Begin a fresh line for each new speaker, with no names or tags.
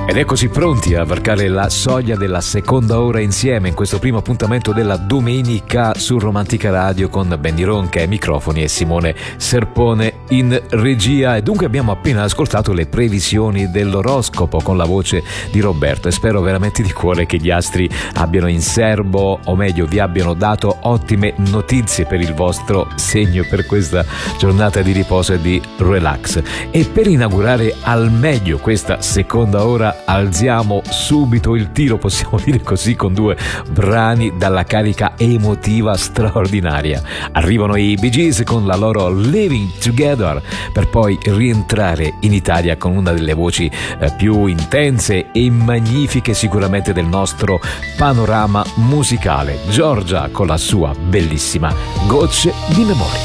Ed eccoci pronti a varcare la soglia della seconda ora insieme in questo primo appuntamento della domenica su Romantica Radio con Benny Ronca ai microfoni e Simone Serpone in regia. E dunque abbiamo appena ascoltato le previsioni dell'oroscopo con la voce di Roberto e spero veramente di cuore che gli astri abbiano in serbo, o meglio vi abbiano dato ottime notizie per il vostro segno per questa giornata di riposo e di relax. E per inaugurare al meglio questa seconda ora alziamo subito il tiro, possiamo dire così, con due brani dalla carica emotiva straordinaria. Arrivano i Bee Gees con la loro Living Together per poi rientrare in Italia con una delle voci più intense e magnifiche sicuramente del nostro panorama musicale, Giorgia con la sua bellissima Gocce di memoria.